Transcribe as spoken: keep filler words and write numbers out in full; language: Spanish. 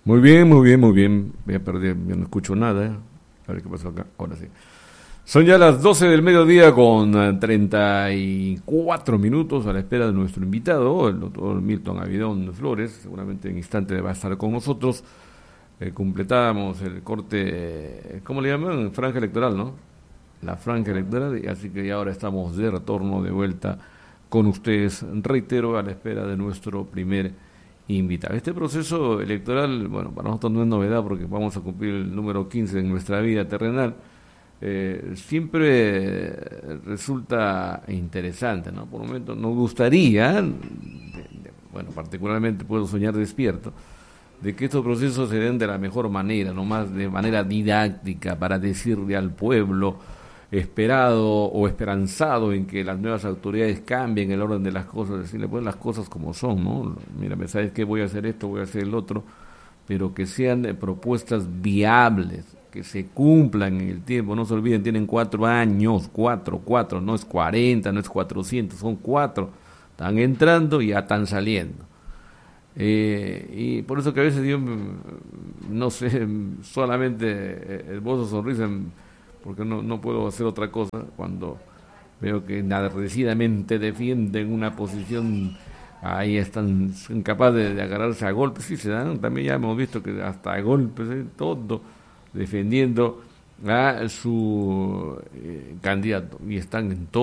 Muy bien, muy bien, muy bien. Voy a perder, yo no escucho nada. ¿eh? A ver qué pasó acá. Ahora sí. Son ya las doce del mediodía con eh, treinta y cuatro minutos a la espera de nuestro invitado, el doctor Milton Avidón Flores. Seguramente en instante va a estar con nosotros. Eh, completamos el corte, eh, ¿cómo le llaman? Franja electoral, ¿no? La franja electoral. Y así que ya ahora estamos de retorno, de vuelta con ustedes. Reitero, a la espera de nuestro primer invitado. Este proceso electoral, bueno, para nosotros no es novedad porque vamos a cumplir el número quince en nuestra vida terrenal. Eh, siempre resulta interesante, ¿no? Por un momento nos gustaría, de, de, bueno, particularmente puedo soñar despierto, de que estos procesos se den de la mejor manera, no más de manera didáctica, para decirle al pueblo esperado o esperanzado en que las nuevas autoridades cambien el orden de las cosas, decirle pues las cosas como son, ¿no? Mira, ¿sabes qué? Voy a hacer esto, voy a hacer el otro, pero que sean eh, propuestas viables, que se cumplan en el tiempo. No se olviden, tienen cuatro años, cuatro, cuatro, no es cuarenta, no es cuatrocientos, son cuatro. Están entrando y ya están saliendo. Eh, y por eso que a veces yo, no sé, solamente el bozo sonrisa, porque no, no puedo hacer otra cosa cuando veo que enardecidamente defienden una posición. Ahí están incapaces de agarrarse a golpes, sí se dan, también ya hemos visto que hasta a golpes, ¿eh? Todo defendiendo a su eh, candidato, y están en todo.